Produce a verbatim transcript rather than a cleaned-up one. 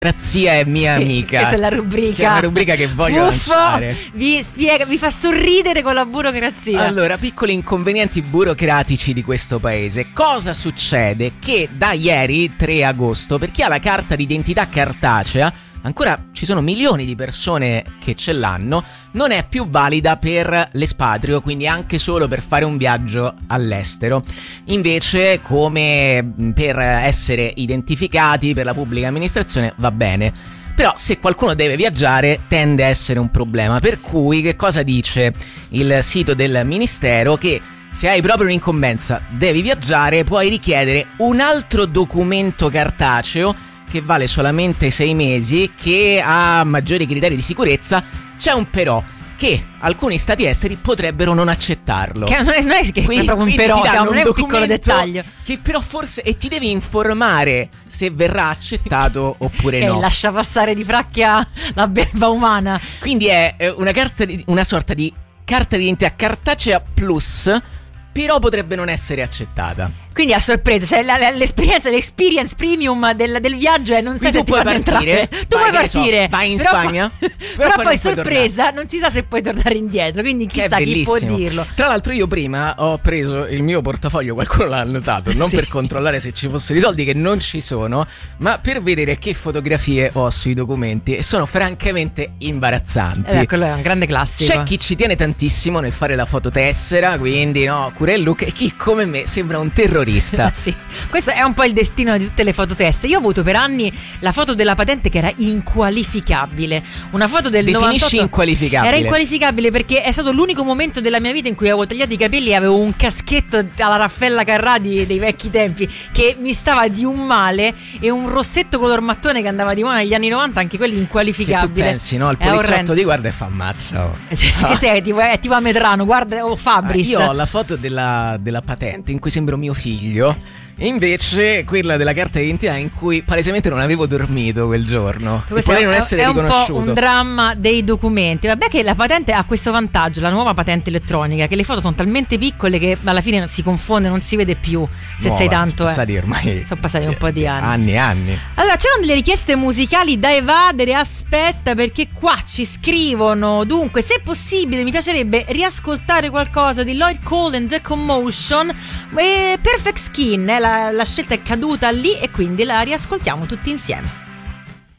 Burocrazia è mia Sì, amica. questa è la rubrica. Che è una rubrica che voglio Buffo, lanciare. Vi spiega, vi fa sorridere con la burocrazia. Allora, piccoli inconvenienti burocratici di questo paese. Cosa succede? Che da ieri, tre agosto, per chi ha la carta d'identità cartacea, ancora ci sono milioni di persone che ce l'hanno, non è più valida per l'espatrio, quindi anche solo per fare un viaggio all'estero. Invece, come per essere identificati per la pubblica amministrazione, va bene. Però se qualcuno deve viaggiare tende a essere un problema. Per cui che cosa dice il sito del ministero? Che se hai proprio un'incombenza, devi viaggiare, puoi richiedere un altro documento cartaceo che vale solamente sei mesi, che ha maggiori criteri di sicurezza. C'è un però, che alcuni stati esteri potrebbero non accettarlo. Che non è, non è che Quindi- è proprio un quindi però, ti cioè, danno non un è un piccolo documento dettaglio. che però forse, e ti devi informare se verrà accettato oppure Che no. lascia passare di fracchia la belva umana. Quindi è eh, una carta di, una sorta di carta di identità cartacea plus, però potrebbe non essere accettata. Quindi a sorpresa, cioè la- la- l'esperienza, l'experience premium del, del viaggio è non sai Quindi se tu ti puoi fanno partire, entrare. Tu vai, puoi che ne so, partire, vai in però Spagna, poi, però però poi poi non puoi sorpresa, non si sa se puoi tornare indietro. Quindi Che è chissà chi può bellissimo. dirlo. Tra l'altro io prima ho preso il mio portafoglio, qualcuno l'ha annotato, non Sì. per controllare se ci fossero i soldi, che non ci sono, ma per vedere che fotografie ho sui documenti, e sono francamente imbarazzanti. Eh, quello è un grande classico. C'è chi ci tiene tantissimo nel fare la fototessera, quindi no, cura il look, e chi come me sembra un terrorista. Sì, questo è un po' il destino di tutte le fototesse. Io ho avuto per anni la foto della patente che era inqualificabile. Una foto del Definisci novantotto inqualificabile. Era inqualificabile perché è stato l'unico momento della mia vita in cui avevo tagliato i capelli e avevo un caschetto alla Raffaella Carrà di- dei vecchi tempi che mi stava di un male, e un rossetto color mattone che andava di moda negli anni novanta, anche quello Che tu inqualificabile. pensi, no? Il È poliziotto orrendo. ti guarda e fa ammazza. Oh. Cioè, che sei? È tipo, è tipo a Medrano, guarda, o Fabris. Ah, io ho la foto della, della patente in cui sembro mio figlio, e invece quella della carta d'identità in cui palesemente non avevo dormito quel giorno. E Questo potrei è, non essere è un po' riconosciuto. un dramma dei documenti. Vabbè che la patente ha questo vantaggio, la nuova patente elettronica, che le foto sono talmente piccole che alla fine si confonde, non si vede più se Nuova, sei tanto. sono eh. passati ormai Sono passati un po' di anni. Anni e anni. Allora, c'erano delle richieste musicali da evadere, aspetta, perché qua ci scrivono. Dunque, se possibile, mi piacerebbe riascoltare qualcosa di Lloyd Cole and The Commotion. E Perfect Skin, eh, la, la scelta è caduta lì e quindi la riascoltiamo tutti insieme.